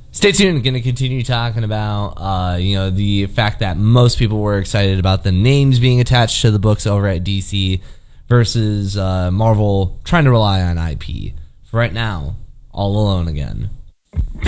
Stay tuned. Going to continue talking about, the fact that most people were excited about the names being attached to the books over at DC versus Marvel trying to rely on IP. For right now, All Alone again.